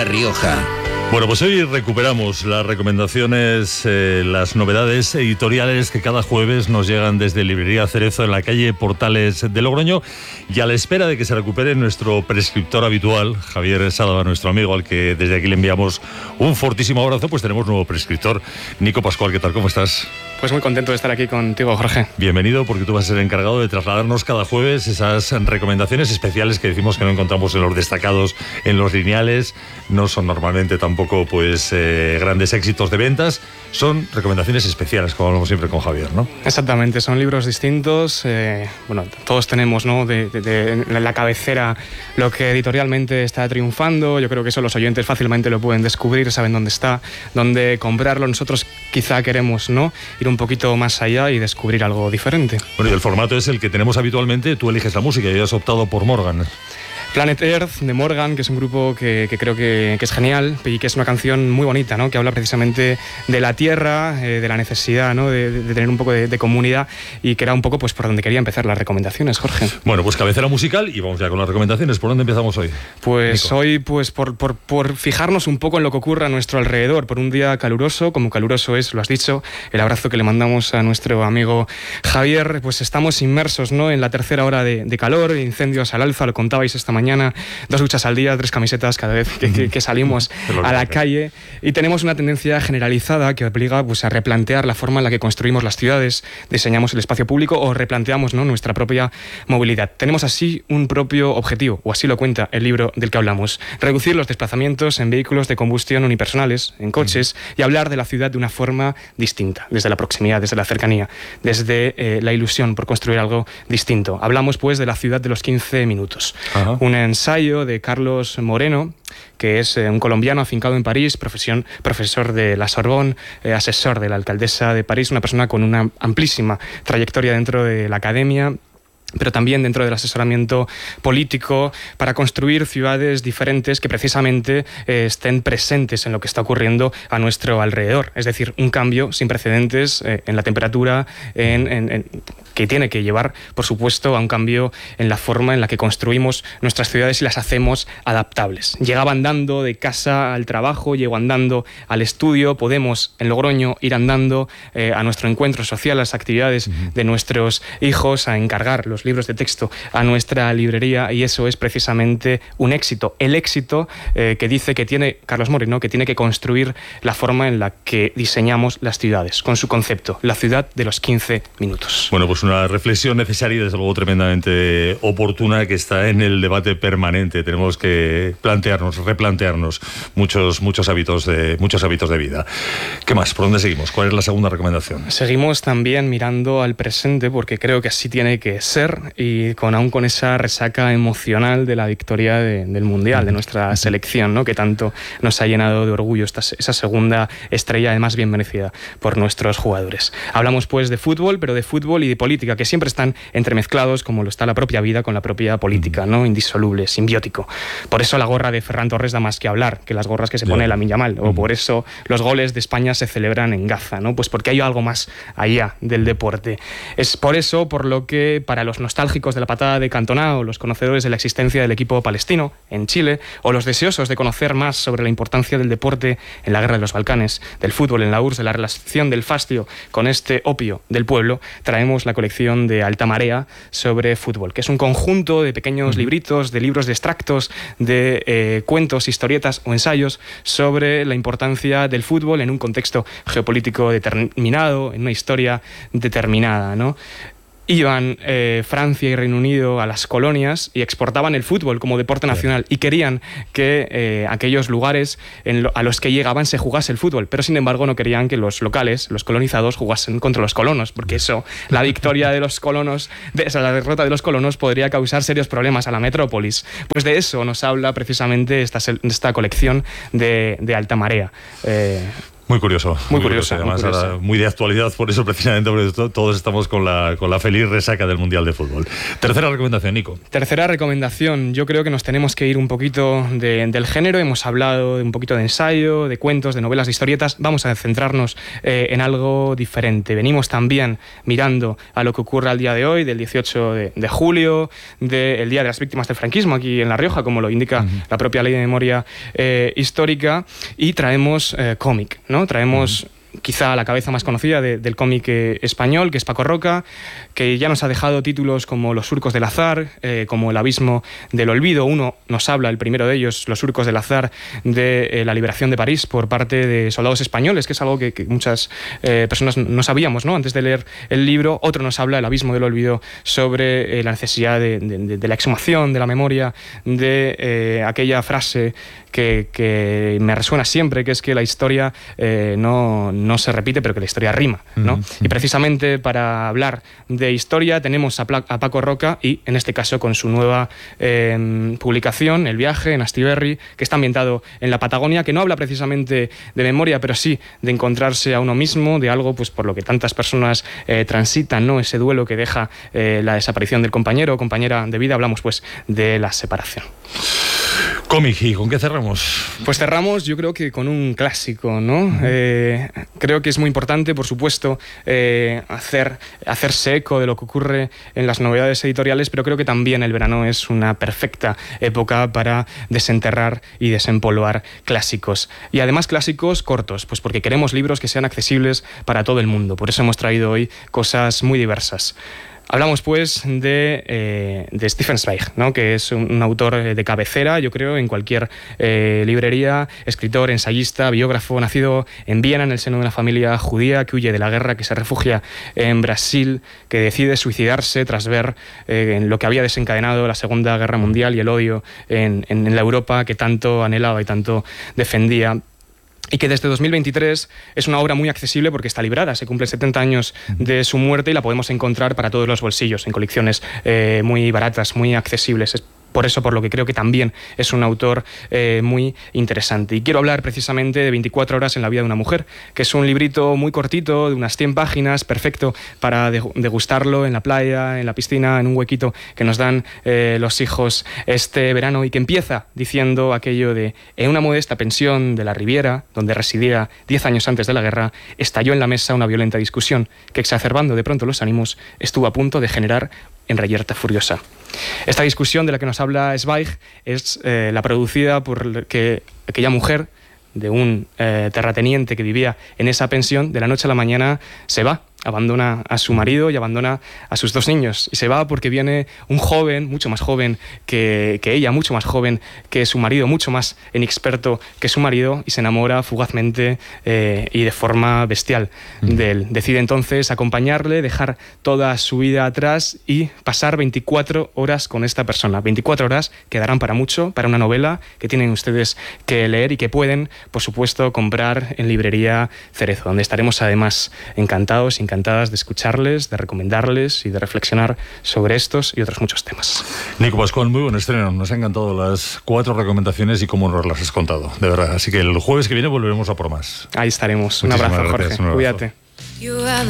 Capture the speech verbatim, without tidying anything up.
La Rioja. Bueno, pues hoy recuperamos las recomendaciones, eh, las novedades editoriales que cada jueves nos llegan desde Librería Cerezo en la calle Portales de Logroño, y a la espera de que se recupere nuestro prescriptor habitual, Javier Sádava, nuestro amigo, al que desde aquí le enviamos un fortísimo abrazo, pues tenemos nuevo prescriptor. Nico Pascual, ¿qué tal? ¿Cómo estás? Pues muy contento de estar aquí contigo, Jorge. Bienvenido, porque tú vas a ser encargado de trasladarnos cada jueves esas recomendaciones especiales que decimos que no encontramos en los destacados, en los lineales. No son normalmente tampoco pues eh, grandes éxitos de ventas, son recomendaciones especiales, como hablamos siempre con Javier, ¿no? Exactamente, son libros distintos. Eh, bueno, todos tenemos, ¿no?, de, de, de, en la cabecera lo que editorialmente está triunfando. Yo creo que eso los oyentes fácilmente lo pueden descubrir, saben dónde está, dónde comprarlo. Nosotros quizá queremos, ¿no?, ir un poquito más allá y descubrir algo diferente. Bueno, y el formato es el que tenemos habitualmente. Tú eliges la música y has optado por Morgan. Planet Earth de Morgan, que es un grupo que, que creo que, que es genial y que es una canción muy bonita, ¿no?, que habla precisamente de la tierra, eh, de la necesidad, ¿no?, de, de tener un poco de, de comunidad, y que era un poco pues por donde quería empezar las recomendaciones, Jorge. Bueno, pues cabecera musical y vamos ya con las recomendaciones. ¿Por dónde empezamos hoy? Pues Nico. hoy pues por, por, por fijarnos un poco en lo que ocurre a nuestro alrededor, por un día caluroso, como caluroso es, lo has dicho, el abrazo que le mandamos a nuestro amigo Javier. Pues estamos inmersos, ¿no?, en la tercera hora de, de calor, incendios al alza, lo contabais esta mañana. Mañana, dos duchas al día, tres camisetas cada vez que, que, que salimos a la calle, y tenemos una tendencia generalizada que obliga pues a replantear la forma en la que construimos las ciudades, diseñamos el espacio público o replanteamos, ¿no?, nuestra propia movilidad. Tenemos así un propio objetivo, o así lo cuenta el libro del que hablamos: reducir los desplazamientos en vehículos de combustión unipersonales, en coches, y hablar de la ciudad de una forma distinta, desde la proximidad, desde la cercanía, desde eh, la ilusión por construir algo distinto. Hablamos pues de la ciudad de los quince minutos. Ajá. Un ensayo de Carlos Moreno, que es eh, un colombiano afincado en París, profesión, profesor de la Sorbonne, eh, asesor de la alcaldesa de París, una persona con una amplísima trayectoria dentro de la academia, pero también dentro del asesoramiento político, para construir ciudades diferentes que precisamente eh, estén presentes en lo que está ocurriendo a nuestro alrededor. Es decir, un cambio sin precedentes eh, en la temperatura, en, en, en, que tiene que llevar, por supuesto, a un cambio en la forma en la que construimos nuestras ciudades y las hacemos adaptables. Llegaba andando de casa al trabajo, llego andando al estudio. Podemos, en Logroño, ir andando eh, a nuestro encuentro social, a las actividades uh-huh. de nuestros hijos, a encargar los libros de texto a nuestra librería, y eso es precisamente un éxito. El éxito eh, que dice que tiene Carlos Moreno, que tiene que construir la forma en la que diseñamos las ciudades, con su concepto, la ciudad de los quince minutos. Bueno, pues una reflexión necesaria y desde luego tremendamente oportuna, que está en el debate permanente. Tenemos que plantearnos, replantearnos muchos, muchos hábitos de, muchos hábitos de vida. ¿Qué más? ¿Por dónde seguimos? ¿Cuál es la segunda recomendación? Seguimos también mirando al presente, porque creo que así tiene que ser, y con aún con esa resaca emocional de la victoria de, del Mundial, de nuestra selección, ¿no?, que tanto nos ha llenado de orgullo, esta, esa segunda estrella, además bien merecida por nuestros jugadores. Hablamos pues de fútbol, pero de fútbol y de política, que siempre están entremezclados, como lo está la propia vida con la propia política, ¿no?, indisoluble, simbiótico. Por eso la gorra de Ferran Torres da más que hablar que las gorras que se pone Lamine Yamal, o por eso los goles de España se celebran en Gaza, ¿no?, pues porque hay algo más allá del deporte. Es por eso por lo que para los nostálgicos de la patada de Cantona, o los conocedores de la existencia del equipo palestino en Chile, o los deseosos de conocer más sobre la importancia del deporte en la guerra de los Balcanes, del fútbol en la U R S S, de la relación del fascio con este opio del pueblo, traemos la colección de Alta Marea sobre fútbol, que es un conjunto de pequeños libritos, de libros de extractos, de eh, cuentos, historietas o ensayos sobre la importancia del fútbol en un contexto geopolítico determinado, en una historia determinada, ¿no? Iban eh, Francia y Reino Unido a las colonias y exportaban el fútbol como deporte nacional, y querían que eh, aquellos lugares en lo, a los que llegaban se jugase el fútbol, pero sin embargo no querían que los locales, los colonizados, jugasen contra los colonos, porque eso, la victoria de los colonos, de, o sea, la derrota de los colonos podría causar serios problemas a la metrópolis. Pues de eso nos habla precisamente esta, esta colección de, de Alta Marea. Eh, Muy curioso. Muy, muy curioso. Además, muy, curioso. Ahora, muy de actualidad, por eso precisamente, porque todos estamos con la, con la feliz resaca del Mundial de Fútbol. Tercera recomendación, Nico. Tercera recomendación. Yo creo que nos tenemos que ir un poquito de, del género. Hemos hablado de un poquito de ensayo, de cuentos, de novelas, de historietas. Vamos a centrarnos eh, en algo diferente. Venimos también mirando a lo que ocurre al día de hoy, del dieciocho de, de julio, del Día de las Víctimas del Franquismo aquí en La Rioja, como lo indica uh-huh. la propia Ley de Memoria eh, Histórica, y traemos eh, cómic, ¿no? Traemos... Uh-huh. quizá la cabeza más conocida de, del cómic eh, español, que es Paco Roca, que ya nos ha dejado títulos como Los surcos del azar, eh, como El abismo del olvido. Uno nos habla, el primero de ellos, Los surcos del azar, de eh, la liberación de París por parte de soldados españoles, que es algo que, que muchas eh, personas no sabíamos, ¿no?, antes de leer el libro. Otro nos habla, El abismo del olvido, sobre eh, la necesidad de, de, de la exhumación de la memoria, de eh, aquella frase que, que me resuena siempre, que es que la historia eh, no, no se repite, pero que la historia rima, ¿no? Uh-huh. Y precisamente para hablar de historia tenemos a, Pla- a Paco Roca, y en este caso con su nueva eh, publicación, El viaje, en Astiberri, que está ambientado en la Patagonia, que no habla precisamente de memoria, pero sí de encontrarse a uno mismo, de algo pues por lo que tantas personas eh, transitan, ¿no? Ese duelo que deja eh, la desaparición del compañero o compañera de vida. Hablamos pues de la separación. Cómic, ¿y con qué cerramos? Pues cerramos, yo creo que con un clásico, ¿no? Uh-huh. Eh, creo que es muy importante, por supuesto, eh, hacer, hacerse eco de lo que ocurre en las novedades editoriales, pero creo que también el verano es una perfecta época para desenterrar y desempolvar clásicos. Y además clásicos cortos, pues porque queremos libros que sean accesibles para todo el mundo. Por eso hemos traído hoy cosas muy diversas. Hablamos pues de, eh, de Stefan Zweig, ¿no?, que es un, un autor de cabecera, yo creo, en cualquier eh, librería, escritor, ensayista, biógrafo, nacido en Viena en el seno de una familia judía que huye de la guerra, que se refugia en Brasil, que decide suicidarse tras ver eh, en lo que había desencadenado la Segunda Guerra Mundial y el odio en, en, en la Europa que tanto anhelaba y tanto defendía. Y que desde dos mil veintitrés es una obra muy accesible porque está librada. Se cumplen setenta años de su muerte y la podemos encontrar para todos los bolsillos, en colecciones eh, muy baratas, muy accesibles. Es por eso, por lo que creo que también es un autor eh, muy interesante. Y quiero hablar precisamente de veinticuatro horas en la vida de una mujer, que es un librito muy cortito, de unas cien páginas, perfecto para degustarlo en la playa, en la piscina, en un huequito que nos dan eh, los hijos este verano, y que empieza diciendo aquello de: en una modesta pensión de la Riviera, donde residía diez años antes de la guerra, estalló en la mesa una violenta discusión que, exacerbando de pronto los ánimos, estuvo a punto de generar en reyerta furiosa. Esta discusión de la que nos habla Zweig es eh, la producida por que aquella mujer de un eh, terrateniente que vivía en esa pensión, de la noche a la mañana se va, abandona a su marido y abandona a sus dos niños. Y se va porque viene un joven, mucho más joven que, que ella, mucho más joven que su marido, mucho más inexperto que su marido, y se enamora fugazmente eh, y de forma bestial mm. de él. Decide entonces acompañarle, dejar toda su vida atrás y pasar veinticuatro horas con esta persona. veinticuatro horas que darán para mucho, para una novela que tienen ustedes que leer y que pueden, por supuesto, comprar en librería Cerezo, donde estaremos además encantados, encantados encantadas de escucharles, de recomendarles y de reflexionar sobre estos y otros muchos temas. Nico Pascual, muy buen estreno. Nos han encantado las cuatro recomendaciones y cómo nos las has contado, de verdad. Así que el jueves que viene volveremos a por más. Ahí estaremos. Un abrazo, Jorge. Un abrazo. Cuídate.